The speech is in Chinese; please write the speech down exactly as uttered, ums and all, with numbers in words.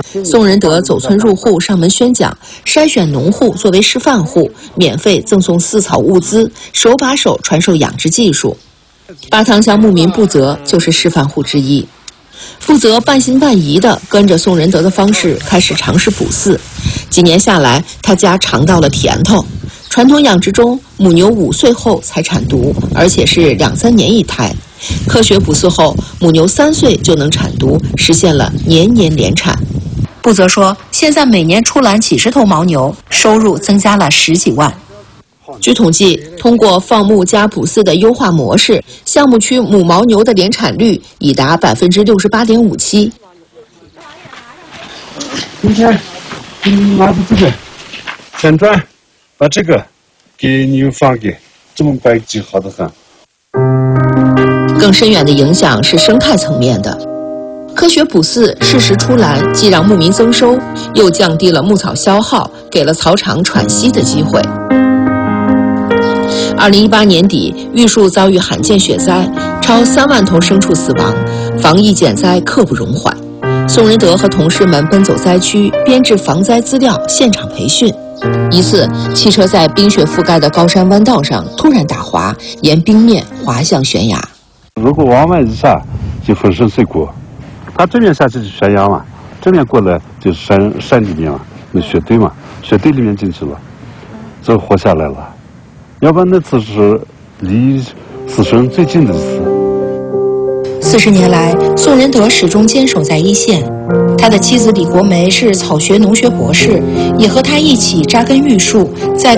宋仁德走村入户上门宣讲，筛选农户作为示范户，免费赠送饲草物资，手把手传授养殖技术。巴塘乡牧民布泽就是示范户之一。布泽半信半疑地跟着宋仁德的方式开始尝试捕饲，几年下来，他家尝到了甜头。传统养殖中，母牛五岁后才产犊，而且是两三年一胎。科学捕饲后，母牛三岁就能产犊，实现了年年连产。布泽说，现在每年出栏几十头牦牛，收入增加了十几万。据统计，通过放牧加捕饲的优化模式，项目区母牦牛的连产率已达百分之六十八点五七。 今天嗯拿着这个旋转，把这个给牛放给，这么摆机好得很。 更深远的影响是生态层面的。科学捕饲适时出栏，既让牧民增收，又降低了牧草消耗，给了草场喘息的机会。二零一八年底，玉树遭遇罕见雪灾，超三万头牲畜死亡，防疫减灾刻不容缓。宋仁德和同事们奔走灾区，编制防灾资料，现场培训。一次，汽车在冰雪覆盖的高山弯道上突然打滑，沿冰面滑向悬崖。 如果往外一下，就粉身碎骨。它这边下去是悬崖嘛，这边过来就是山山里面嘛，那雪堆嘛，雪堆里面进去了，所以活下来了。要不然那次是离死神最近的一次。 四十年来，宋仁德始终坚守在一线。他的妻子李国梅是草学农学博士，也和他一起扎根玉树，在